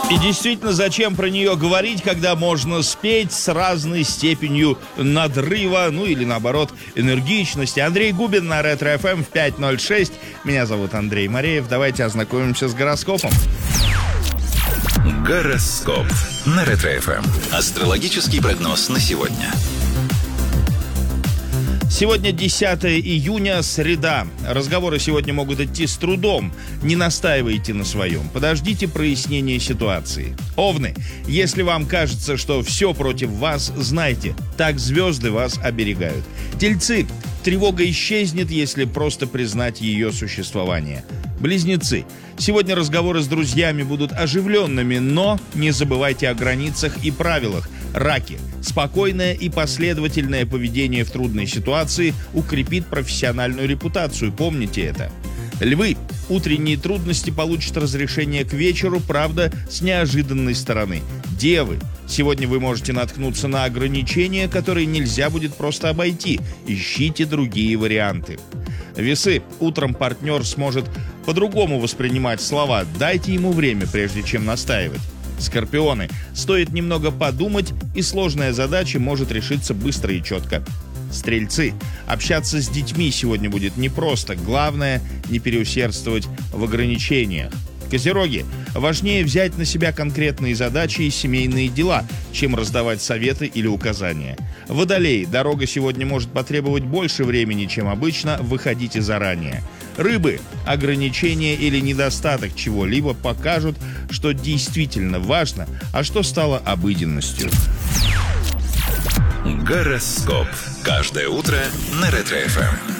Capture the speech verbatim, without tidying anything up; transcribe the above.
И действительно, зачем про нее говорить, когда можно спеть с разной степенью надрыва, ну или наоборот, энергичности. Андрей Губин на Ретро-эф эм в пять ноль шесть. Меня зовут Андрей Мореев. Давайте ознакомимся с гороскопом. Гороскоп на Ретро-эф эм. Астрологический прогноз на сегодня. Сегодня десятое июня, среда. Разговоры сегодня могут идти с трудом. Не настаивайте на своем. Подождите прояснения ситуации. Овны, если вам кажется, что все против вас, знайте, так звезды вас оберегают. Тельцы, тревога исчезнет, если просто признать ее существование. Близнецы, сегодня разговоры с друзьями будут оживленными, но не забывайте о границах и правилах. Раки, спокойное и последовательное поведение в трудной ситуации укрепит профессиональную репутацию, помните это. Львы, утренние трудности получат разрешение к вечеру, правда, с неожиданной стороны. Девы, сегодня вы можете наткнуться на ограничения, которые нельзя будет просто обойти. Ищите другие варианты. Весы, утром партнер сможет по-другому воспринимать слова. Дайте ему время, прежде чем настаивать. Скорпионы, стоит немного подумать, и сложная задача может решиться быстро и четко. Стрельцы, общаться с детьми сегодня будет непросто. Главное, не переусердствовать в ограничениях. Козероги, важнее взять на себя конкретные задачи и семейные дела, чем раздавать советы или указания. Водолеи, дорога сегодня может потребовать больше времени, чем обычно, выходите заранее. Рыбы, ограничения или недостаток чего-либо покажут, что действительно важно, а что стало обыденностью. Гороскоп. Каждое утро на Ретро-эф эм.